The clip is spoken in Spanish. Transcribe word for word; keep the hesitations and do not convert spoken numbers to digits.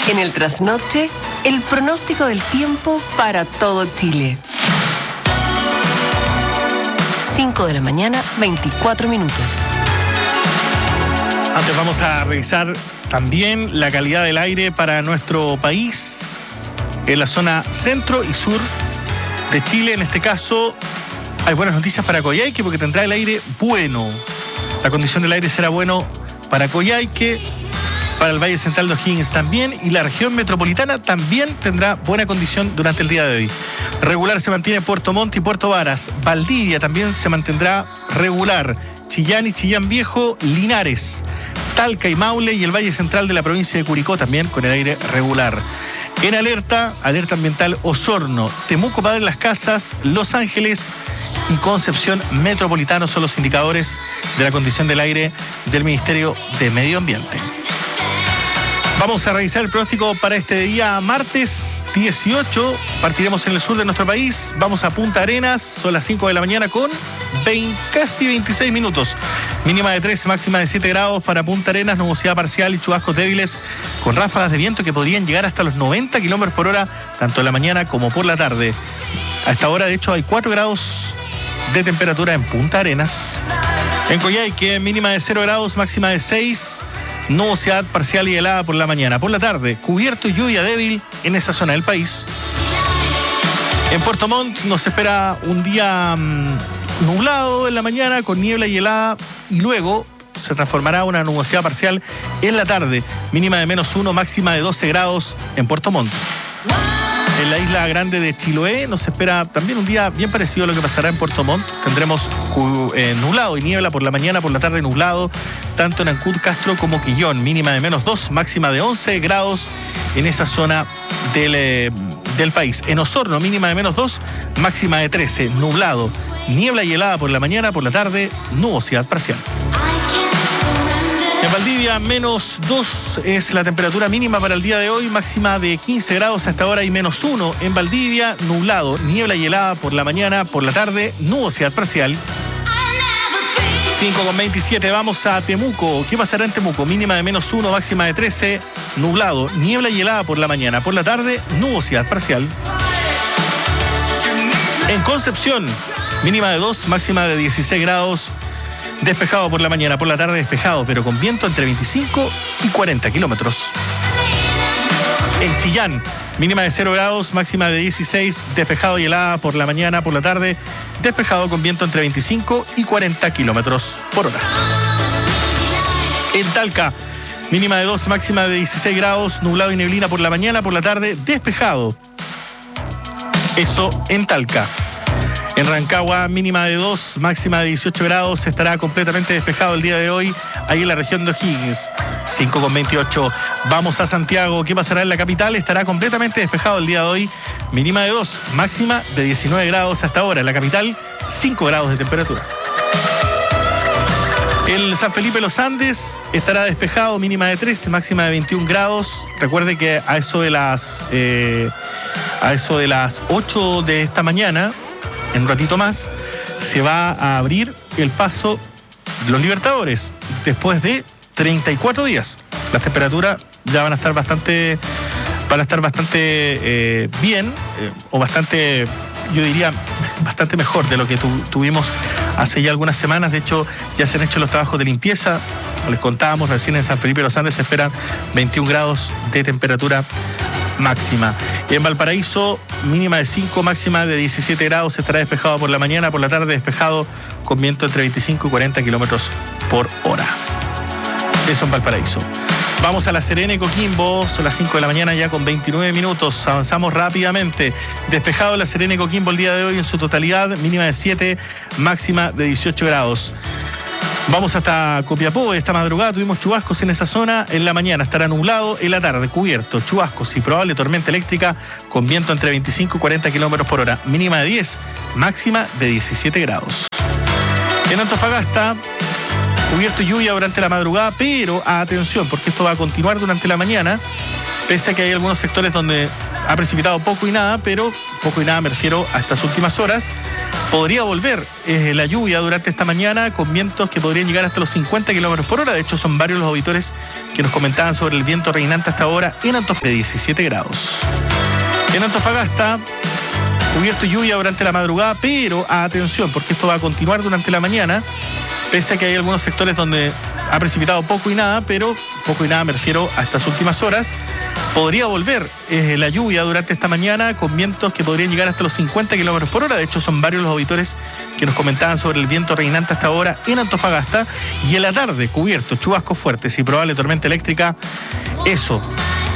En el trasnoche, el pronóstico del tiempo para todo Chile. cinco de la mañana, veinticuatro minutos. Antes vamos a revisar también la calidad del aire para nuestro país en la zona centro y sur de Chile. En este caso, hay buenas noticias para Coyhaique porque tendrá el aire bueno. La condición del aire será bueno para Coyhaique, para el Valle Central de O'Higgins también, y la región metropolitana también tendrá buena condición durante el día de hoy. Regular se mantiene Puerto Montt y Puerto Varas. Valdivia también se mantendrá regular. Chillán y Chillán Viejo, Linares, Talca y Maule y el Valle Central de la provincia de Curicó también con el aire regular. En alerta, alerta ambiental Osorno, Temuco, Padre Las Casas, Los Ángeles y Concepción Metropolitano son los indicadores de la condición del aire del Ministerio de Medio Ambiente. Vamos a revisar el pronóstico para este día martes dieciocho. Partiremos en el sur de nuestro país. Vamos a Punta Arenas. Son las cinco de la mañana con veinte, casi veintiséis minutos. Mínima de trece, máxima de siete grados para Punta Arenas. Nubosidad parcial y chubascos débiles con ráfagas de viento que podrían llegar hasta los noventa kilómetros por hora, tanto en la mañana como por la tarde. A esta hora, de hecho, hay cuatro grados de temperatura en Punta Arenas. En Coyhaique, mínima de cero grados, máxima de seis. Nubosidad parcial y helada por la mañana. Por la tarde, cubierto y lluvia débil en esa zona del país. En Puerto Montt nos espera un día mmm, nublado en la mañana con niebla y helada, y luego se transformará una nubosidad parcial en la tarde. Mínima de menos uno, máxima de doce grados en Puerto Montt. En la isla grande de Chiloé nos espera también un día bien parecido a lo que pasará en Puerto Montt. Tendremos eh, nublado y niebla por la mañana, por la tarde nublado, tanto en Ancud, Castro como Quillón. Mínima de menos dos, máxima de once grados en esa zona del, eh, del país. En Osorno, mínima de menos dos, máxima de trece, nublado, niebla y helada por la mañana, por la tarde, nubosidad parcial. En Valdivia, menos dos es la temperatura mínima para el día de hoy, máxima de quince grados hasta ahora y menos uno en Valdivia, nublado, niebla y helada por la mañana, por la tarde, nubosidad parcial. cinco con veintisiete, vamos a Temuco. ¿Qué pasará en Temuco? Mínima de menos uno, máxima de trece, nublado, niebla y helada por la mañana, por la tarde, nubosidad parcial. En Concepción, mínima de dos, máxima de dieciséis grados. Despejado por la mañana, por la tarde despejado, pero con viento entre veinticinco y cuarenta kilómetros. En Chillán, mínima de cero grados, máxima de dieciséis, despejado y helada por la mañana, por la tarde, despejado con viento entre veinticinco y cuarenta kilómetros por hora. En Talca, mínima de dos, máxima de dieciséis grados, nublado y neblina por la mañana, por la tarde, despejado. Eso en Talca. En Rancagua, mínima de dos, máxima de dieciocho grados, estará completamente despejado el día de hoy, ahí en la región de O'Higgins, cinco con veintiocho. Vamos a Santiago, ¿qué pasará en la capital? Estará completamente despejado el día de hoy, mínima de dos, máxima de diecinueve grados hasta ahora, en la capital, cinco grados de temperatura. El San Felipe Los Andes estará despejado, mínima de trece, máxima de veintiún grados. Recuerde que a eso de las, eh, a eso de las ocho de esta mañana, en un ratito más, se va a abrir el paso de los Libertadores después de treinta y cuatro días. Las temperaturas ya van a estar bastante, van a estar bastante eh, bien, eh, o bastante, yo diría, bastante mejor de lo que tu, tuvimos hace ya algunas semanas. De hecho, ya se han hecho los trabajos de limpieza. Como les contábamos, recién en San Felipe de los Andes se esperan veintiún grados de temperatura máxima. En Valparaíso, mínima de cinco, máxima de diecisiete grados, estará despejado por la mañana, por la tarde despejado con viento entre veinticinco y cuarenta kilómetros por hora. Eso en Valparaíso. Vamos a La Serena y Coquimbo, son las cinco de la mañana ya con veintinueve minutos, avanzamos rápidamente. Despejado La Serena y Coquimbo el día de hoy en su totalidad, mínima de siete, máxima de dieciocho grados. Vamos hasta Copiapó. Esta madrugada tuvimos chubascos en esa zona. En la mañana estará nublado, en la tarde cubierto, chubascos y probable tormenta eléctrica con viento entre veinticinco y cuarenta kilómetros por hora. Mínima de diez, máxima de diecisiete grados. En Antofagasta, cubierto y lluvia durante la madrugada, pero atención, porque esto va a continuar durante la mañana, pese a que hay algunos sectores donde ha precipitado poco y nada, pero poco y nada me refiero a estas últimas horas. Podría volver eh, la lluvia durante esta mañana con vientos que podrían llegar hasta los cincuenta kilómetros por hora. De hecho, son varios los auditores que nos comentaban sobre el viento reinante hasta ahora en Antofagasta, de diecisiete grados. En Antofagasta, cubierto y lluvia durante la madrugada, pero atención, porque esto va a continuar durante la mañana, pese a que hay algunos sectores donde ha precipitado poco y nada, pero poco y nada me refiero a estas últimas horas. Podría volver eh, la lluvia durante esta mañana con vientos que podrían llegar hasta los cincuenta kilómetros por hora. De hecho, son varios los auditores que nos comentaban sobre el viento reinante hasta ahora en Antofagasta. Y en la tarde, cubierto, chubascos fuertes y probable tormenta eléctrica. Eso